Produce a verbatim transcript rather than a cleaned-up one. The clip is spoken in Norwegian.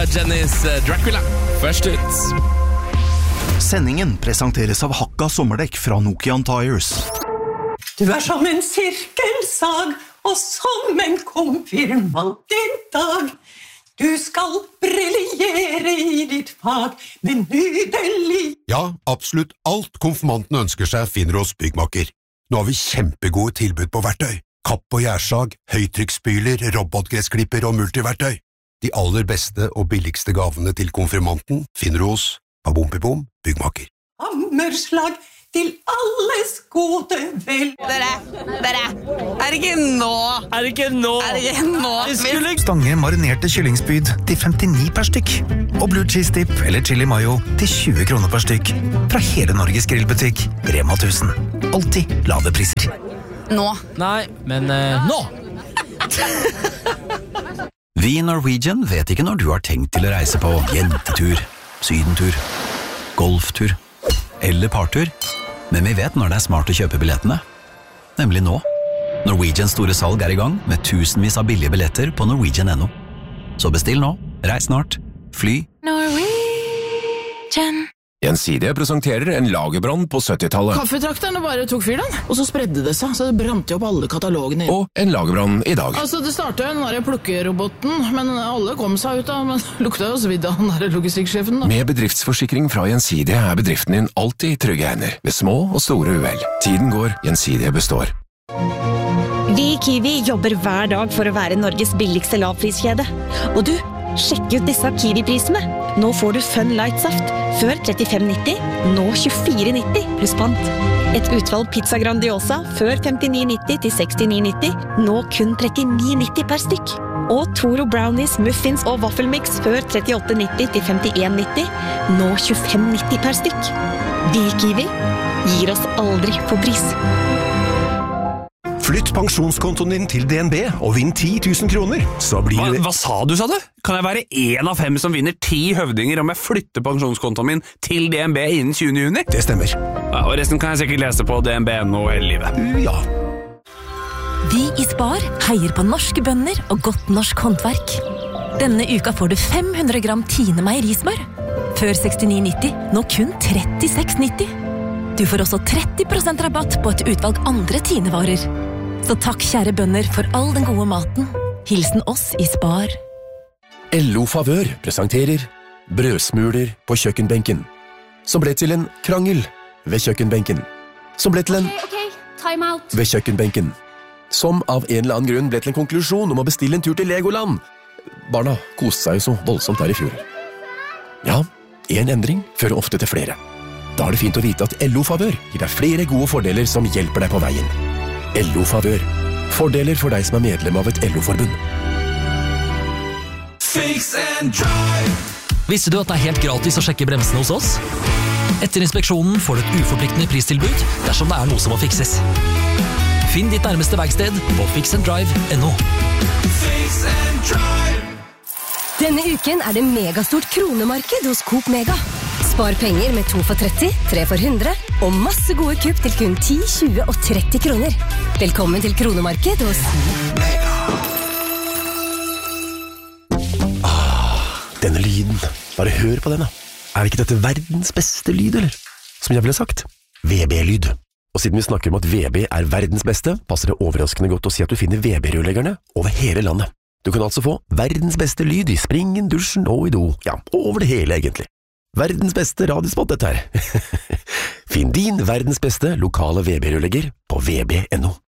Jennys Dracula. Først ut. Sendingen presenteres av Hakka sommerdekk fra Nokian Tires. Du er som en sirkelsag, og som en konfirmant i dag. Du skal briljere i ditt fag, men nydelig. Ja, absolutt alt konfirmanten ønsker seg finner hos Byggmakker. Nå har vi kjempegode tilbud på verktøy. Kapp og gjærsag, høytrykksspyler, robotgressklipper og multiverktøy. De aller beste og billigste gavene til konfirmanten finner du hos Babompibom Byggmakker. Hammerslag til alles gode vel. Dere, dere, er det ikke nå? Er det ikke nå? Er det ikke nå? Skulle... Stange marinerte kyllingspyd til femtini per stykk. Og blue cheese dip eller chili mayo til tjue kroner per stykk. Fra hele Norges grillbutikk, Rema tusen. Alltid lave priser. Nå. Nei, men uh, nå! Vi i Norwegian vet ikke når du har tenkt til å reise på jentetur, sydentur, golftur eller partur, men vi vet når det er smart å kjøpe billettene. Nemlig nå. Norwegians store salg er i gang med tusenvis av billige billetter på norwegian punktum no. Så bestill nå, reis snart, fly. Norwegian. Gjensidige presenterer en lagerbrann på syttitallet. Kaffetrakterne bare tok fyr den, og så spredde det seg, så det brant jo opp alle katalogene. Og en lagerbrann i dag. Altså, det startet jo den der plukkeroboten, men alle kom seg ut da, men lukta jo svidd av den der logistikksjefen da. Med bedriftsforsikring fra Gjensidige er bedriften din alltid i trygge hender, ved små og store uhell. Tiden går, Gjensidige består. Vi i Kiwi jobber hver dag for å være Norges billigste lavpriskjede. Og du, sjekk ut disse Kiwi-prisene. Nå får du Fun Light-saft, før trettifem nitti, nå tjuefire nitti pluss pant. Et utvalg pizza Grandiosa, før femtini nitti til sekstini nitti, nå kun trettini nitti per stykk. Og Toro Brownies, muffins og vaffelmix, før trettiåtte nitti til femtien nitti, nå tjuefem nitti per stykk. Vi i Kiwi gir oss aldri på pris. Flytt pensjonskontoen din til D N B og vinn ti tusen kroner. Så blir hva, det... hva sa du, sa du? Kan jeg være en av fem som vinner ti høvdinger om jeg flytter pensjonskontoen min til D N B innen tjuende juni? Det stemmer. Ja, og resten kan jeg sikkert lese på D N B nå hele livet. Ja. Vi i Spar heier på norske bønder og godt norsk håndverk. Denne uka får du fem hundre gram Tine meierismør. Før sekstini nitti, nå kun trettiseks nitti. Du får også tretti prosent rabatt på et utvalg andre Tine-varer. Så takk, kjære bønder, for all den gode maten. Hilsen oss i Spar. L O Favør presenterer brødsmuler på kjøkkenbenken, som ble til en krangel ved kjøkkenbenken, som ble til en Ok, ok, time out. ved kjøkkenbenken, som av en eller annen grunn ble til en konklusjon om å bestille en tur til Legoland. Barna koste seg jo så voldsomt der i fjor. Ja, en endring fører ofte til flere. Da er det fint å vite at L O Favør gir deg flere gode fordeler som hjelper deg på veien. L O Favør. Fordeler for deg som er medlem av et L O-forbund. Fix and drive. Visste du at det er helt gratis å sjekke bremsene hos oss? Etter inspeksjonen får du et uforpliktende pristilbud dersom det er noe som må fikses. Finn ditt nærmeste verksted på fix and drive punktum no. Fix and drive. Denne uken er det megastort kronemarked hos Coop Mega. Spar penger med to for tretti, tre for hundre, og masse gode kupp til kun ti, tjue og tretti kroner. Velkommen til kronemarked hos Coop Mega. Ah, denne lyden. Bare hør på den da. Er ikke dette verdens beste lyd, eller? Som jeg ville sagt, V B-lyd. Og siden vi snakker om at V B er verdens beste, passer det overraskende godt å si at du finner V B-rørleggerne over hele landet. Du kan altså få verdens beste lyd i springen, dusjen og i do. Ja, over det hele egentlig. Verdens beste radiospot dette her. Finn din verdens beste lokale V B-rørlegger på V B punktum no.